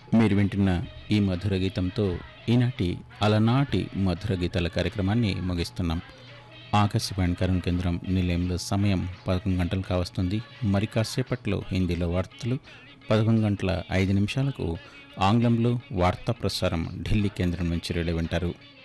మీరు వింటున్న ఈ మధుర గీతంతో ఈనాటి అలనాటి మధుర గీతాల కార్యక్రమాన్ని ముగిస్తున్నాం. ఆకాశవాణి కరణ్ కేంద్రం నిలయంలో సమయం 11 గంటలు కావస్తుంది. మరి కాసేపట్లో హిందీలో వార్తలు, 11 గంటల 5 నిమిషాలకు ఆంగ్లంలో వార్తా ప్రసారం ఢిల్లీ కేంద్రం నుంచి రిలే వింటారు.